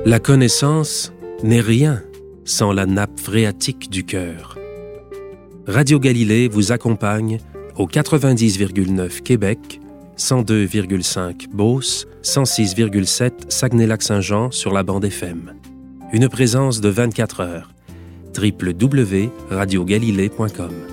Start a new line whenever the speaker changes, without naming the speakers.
La connaissance n'est rien sans la nappe phréatique du cœur. Radio Galilée vous accompagne au 90,9 Québec, 102,5 Beauce, 106,7 Saguenay-Lac-Saint-Jean sur la bande FM. Une présence de 24 heures. www.radiogalilée.com